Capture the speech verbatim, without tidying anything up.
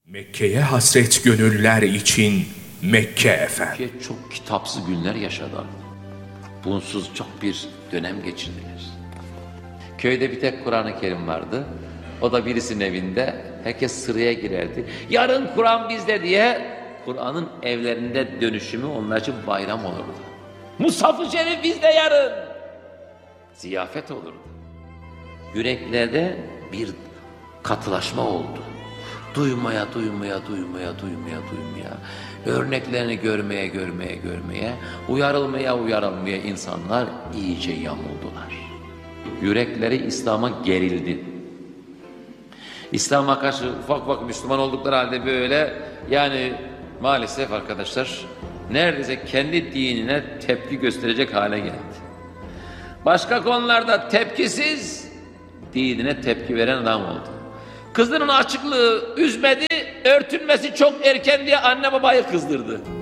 Mekke'ye hasret gönüller için Mekke efendim. Türkiye çok kitapsız günler yaşadı. Bunsuz çok bir dönem geçirdiler. Köyde bir tek Kur'an-ı Kerim vardı. O da birisinin evinde. Herkes sıraya girerdi. Yarın Kur'an bizde diye Kur'an'ın evlerinde dönüşümü onlar için bayram olurdu. Mushaf-ı Şerif bizde yarın. Ziyafet olurdu. Yüreklerde bir katılaşma oldu. Duymaya, duymaya, duymaya, duymaya, duymaya, örneklerini görmeye, görmeye, görmeye, uyarılmaya, uyarılmaya insanlar iyice yamuldular. Yürekleri İslam'a gerildi. İslam'a karşı ufak ufak Müslüman oldukları halde böyle, yani maalesef arkadaşlar, neredeyse kendi dinine tepki gösterecek hale geldi. Başka konularda tepkisiz, dinine tepki veren adam oldu. Kızının açıklığı üzmedi, örtünmesi çok erken diye anne babayı kızdırdı.